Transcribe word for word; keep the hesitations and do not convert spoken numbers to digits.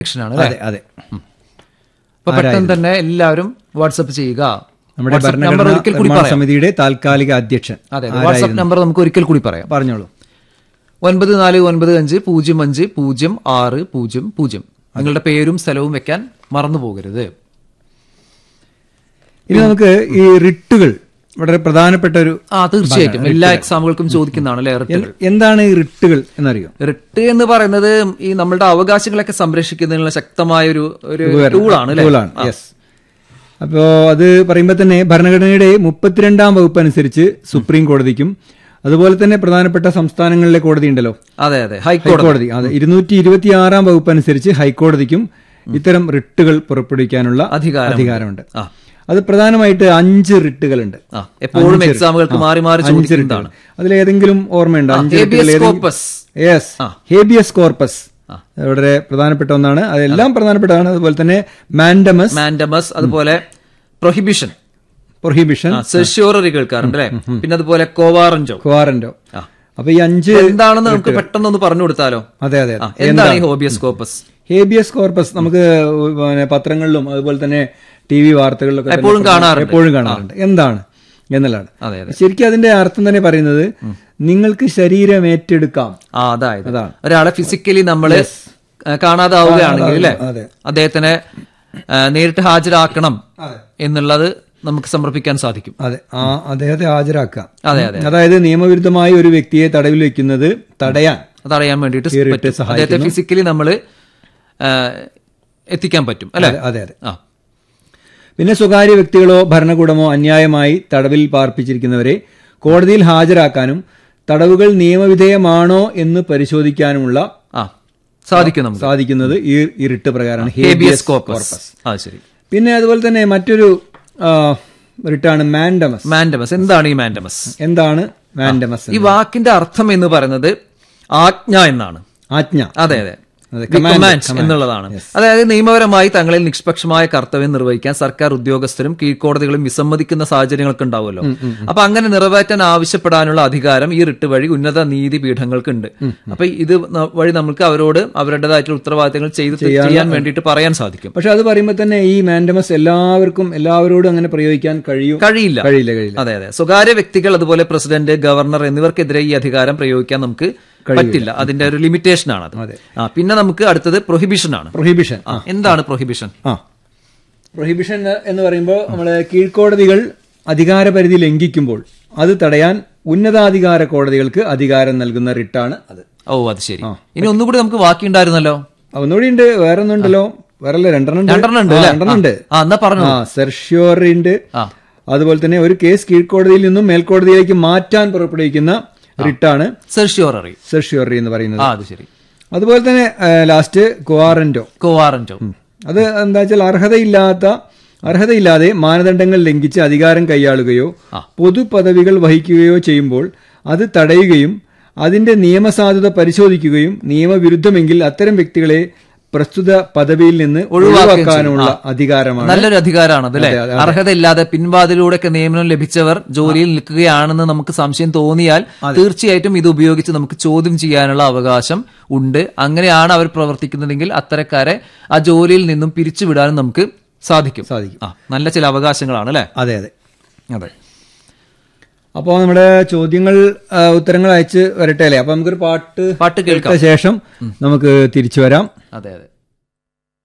അതെ അതെ. അപ്പൊ പെട്ടെന്ന് തന്നെ എല്ലാവരും വാട്സപ്പ് ചെയ്യുക. നമ്മുടെ ഭരണഘടനാ സമിതിയുടെ താൽക്കാലിക അധ്യക്ഷൻ. അതെ, വാട്സ്ആപ്പ് നമ്പർ നമുക്ക് ഒരിക്കൽ കൂടി പറയാം. പറഞ്ഞോളൂ. ഒൻപത് നാല് ഒൻപത് അഞ്ച് പൂജ്യം അഞ്ച് പൂജ്യം ആറ് പൂജ്യം പൂജ്യം. നിങ്ങളുടെ പേരും സ്ഥലവും വെക്കാൻ മറന്നു പോകരുത്. ഇനി നമുക്ക് ഈ റിട്ടുകൾ വളരെ പ്രധാനപ്പെട്ട ഒരു ആ തീർച്ചയായിട്ടും എല്ലാ എക്സാമുകൾക്കും ചോദിക്കുന്നതാണ് റിട്ടുകൾ. എന്താണ് ഈ റിട്ടുകൾ എന്നറിയോ? റിട്ട് എന്ന് പറയുന്നത് ഈ നമ്മളുടെ അവകാശങ്ങളൊക്കെ സംരക്ഷിക്കുന്നതിനുള്ള ശക്തമായ ഒരു ടൂളാണ്. യെസ്. അപ്പോ അത് പറയുമ്പോൾ തന്നെ ഭരണഘടനയുടെ മുപ്പത്തിരണ്ടാം വകുപ്പ് അനുസരിച്ച് സുപ്രീം കോടതിക്കും അതുപോലെ തന്നെ പ്രധാനപ്പെട്ട സംസ്ഥാനങ്ങളിലെ കോടതി ഉണ്ടല്ലോ, അതെ അതെ ഹൈക്കോടതി, അതെ ഇരുന്നൂറ്റി ഇരുപത്തി ആറാം വകുപ്പ് അനുസരിച്ച് ഹൈക്കോടതിക്കും ഇത്തരം റിട്ടുകൾ പുറപ്പെടുവിക്കാനുള്ള അധികാരമുണ്ട്. അത് പ്രധാനമായിട്ട് അഞ്ച് റിട്ടുകളുണ്ട്. എപ്പോഴും എക്സാമുകൾക്ക് മാറി മാറി ചോദിക്കുന്നതാണ്. അതിലേതെങ്കിലും ഓർമ്മയുണ്ടോ? യെസ്, ഹേബിയസ് കോർപ്പസ് വളരെ പ്രധാനപ്പെട്ട ഒന്നാണ്. അതെല്ലാം പ്രധാനപ്പെട്ടതാണ്. അതുപോലെ തന്നെ മാൻഡമസ് മാൻഡമസ് അതുപോലെ പ്രൊഹിബിഷൻ പ്രൊഹിബിഷൻ സെഷ്യോററി കേൾക്കാറുണ്ട് അല്ലെ. പിന്നെ അതുപോലെ കോവാറന്റോ കോവാറന്റോ അപ്പൊ ഈ അഞ്ച് എന്താണെന്ന് നമുക്ക് പെട്ടെന്ന് ഒന്ന് പറഞ്ഞു കൊടുത്താലോ? അതെ അതെ. എന്താണ് ഈ ഹേബിയസ് കോർപ്പസ്? ഹേബിയസ് കോർപ്പസ് നമുക്ക് പത്രങ്ങളിലും അതുപോലെ തന്നെ ടി വി വാർത്തകളിലൊക്കെ എപ്പോഴും കാണാറുണ്ട് എപ്പോഴും കാണാറുണ്ട് എന്താണ് എന്നുള്ളതാണ്. ശരിക്കും അതിന്റെ അർത്ഥം തന്നെ പറയുന്നത് നിങ്ങൾക്ക് ശരീരം ഏറ്റെടുക്കാം. അതായത് ഒരാളെ ഫിസിക്കലി നമ്മള് കാണാതാവുകയാണെങ്കിൽ അല്ലെ അദ്ദേഹത്തിനെ നേരിട്ട് ഹാജരാക്കണം എന്നുള്ളത് നമുക്ക് സമർപ്പിക്കാൻ സാധിക്കും. അതെ, ആ അദ്ദേഹത്തെ ഹാജരാക്കാം. അതെ അതെ. അതായത് നിയമവിരുദ്ധമായി ഒരു വ്യക്തിയെ തടവിൽ വെക്കുന്നത് തടയാൻ തടയാൻ വേണ്ടിയിട്ട് അദ്ദേഹത്തെ ഫിസിക്കലി നമ്മള് എത്തിക്കാൻ പറ്റും അല്ലെ. അതെ അതെ. ആ പിന്നെ സ്വകാര്യ വ്യക്തികളോ ഭരണകൂടമോ അന്യായമായി തടവിൽ പാർപ്പിച്ചിരിക്കുന്നവരെ കോടതിയിൽ ഹാജരാക്കാനും തടവുകൾ നിയമവിധേയമാണോ എന്ന് പരിശോധിക്കാനുമുള്ള സാധിക്കും സാധിക്കുന്നത് ഈ റിട്ട് പ്രകാരമാണ്, ഹേബിയസ് കോർപ്പസ്. ശരി. പിന്നെ അതുപോലെ തന്നെ മറ്റൊരു റിട്ടാണ് മാൻഡമസ്. മാൻഡമസ് എന്താണ് ഈ മാൻഡമസ്? എന്താണ് മാൻഡമസ്? ഈ വാക്കിന്റെ അർത്ഥം എന്ന് പറയുന്നത് ആജ്ഞ എന്നാണ്. ആജ്ഞ. അതെ അതെ, കമാൻഡ് എന്നുള്ളതാണ്. അതായത് നിയമപരമായി തങ്ങളിൽ നിഷ്പക്ഷമായ കർത്തവ്യം നിർവഹിക്കാൻ സർക്കാർ ഉദ്യോഗസ്ഥരും കീഴ്ക്കോടതികളും വിസമ്മതിക്കുന്ന സാഹചര്യങ്ങളൊക്കെ ഉണ്ടാവുമല്ലോ. അപ്പൊ അങ്ങനെ നിറവേറ്റാൻ ആവശ്യപ്പെടാനുള്ള അധികാരം ഈ റിട്ട് വഴി ഉന്നത നീതിപീഠങ്ങൾക്ക് ഉണ്ട്. അപ്പൊ ഇത് വഴി നമുക്ക് അവരോട് അവരുടേതായിട്ടുള്ള ഉത്തരവാദിത്തങ്ങൾ ചെയ്ത് ചെയ്യാൻ വേണ്ടിയിട്ട് പറയാൻ സാധിക്കും. പക്ഷെ അത് പറയുമ്പോൾ തന്നെ ഈ മാൻഡമസ് എല്ലാവർക്കും എല്ലാവരോടും അങ്ങനെ പ്രയോഗിക്കാൻ കഴിയും കഴിയില്ല കഴിയില്ല കഴിയില്ല അതെ അതെ. സ്വകാര്യ വ്യക്തികൾ അതുപോലെ പ്രസിഡന്റ്, ഗവർണർ എന്നിവർക്കെതിരെ ഈ അധികാരം പ്രയോഗിക്കാൻ നമുക്ക് പറ്റില്ല. അതിന്റെ ഒരു ലിമിറ്റേഷൻ ആണ് അത്. പിന്നെ നമുക്ക് അടുത്തത് പ്രൊഹിബിഷൻ ആണ്. പ്രൊഹിബിഷൻ എന്താണ് പ്രൊഹിബിഷൻ? ആ പ്രൊഹിബിഷൻ എന്ന് പറയുമ്പോൾ നമ്മള് കീഴ്ക്കോടതികൾ അധികാരപരിധി ലംഘിക്കുമ്പോൾ അത് തടയാൻ ഉന്നതാധികാര കോടതികൾക്ക് അധികാരം നൽകുന്ന റിട്ടാണ് അത്. ഓ അത് ശരി. ഇനി ഒന്നുകൂടി നമുക്ക് ബാക്കി ഉണ്ടായിരുന്നല്ലോ. ഒന്നുകൂടി ഉണ്ട്, വേറെ ഒന്നുണ്ടല്ലോ. വേറെ രണ്ടെണ്ണം രണ്ടെണ്ണം ഉണ്ട്. സെർഷ്യോറി ഉണ്ട്. അതുപോലെ തന്നെ ഒരു കേസ് കീഴ്ക്കോടതിയിൽ നിന്നും മേൽക്കോടതിയിലേക്ക് മാറ്റാൻ പുറപ്പെടുവിക്കുന്ന റിട്ടാണ് സെർഷ്യോററി സെർഷ്യോററി എന്ന് പറയുന്നത്. അത് ശരി. അതുപോലെ തന്നെ ലാസ്റ്റ് കോവാറന്റോ കോവാറന്റോ അത് എന്താ വെച്ചാൽ അർഹതയില്ലാത്ത അർഹതയില്ലാതെ മാനദണ്ഡങ്ങൾ ലംഘിച്ച് അധികാരം കൈയാളുകയോ പൊതുപദവികൾ വഹിക്കുകയോ ചെയ്യുമ്പോൾ അത് തടയുകയും അതിന്റെ നിയമസാധുത പരിശോധിക്കുകയും നിയമവിരുദ്ധമെങ്കിൽ അത്തരം വ്യക്തികളെ പ്രസ്തുത പദവിയിൽ നിന്ന് ഒഴിവാക്കാനുള്ള അധികാരമാണ്. നല്ലൊരു അധികാരമാണ് അതല്ലേ. അർഹതയില്ലാതെ പിൻവാതിലൂടെയൊക്കെ നിയമനം ലഭിച്ചവർ ജോലിയിൽ നിൽക്കുകയാണെന്ന് നമുക്ക് സംശയം തോന്നിയാൽ തീർച്ചയായിട്ടും ഇത് ഉപയോഗിച്ച് നമുക്ക് ചോദ്യം ചെയ്യാനുള്ള അവകാശം ഉണ്ട്. അങ്ങനെയാണ് അവർ പ്രവർത്തിക്കുന്നതെങ്കിൽ അത്തരക്കാരെ ആ ജോലിയിൽ നിന്നും പിരിച്ചുവിടാനും നമുക്ക് സാധിക്കും സാധിക്കും നല്ല ചില അവകാശങ്ങളാണ് അല്ലെ. അതെ അതെ അതെ. അപ്പോൾ നമ്മുടെ ചോദ്യങ്ങൾ ഉത്തരങ്ങൾ അയച്ച് വരട്ടെ അല്ലേ. അപ്പൊ നമുക്കൊരു പാട്ട് പാട്ട് കേൾക്കാം ശേഷം നമുക്ക് തിരിച്ചു വരാം. അതെ അതെ.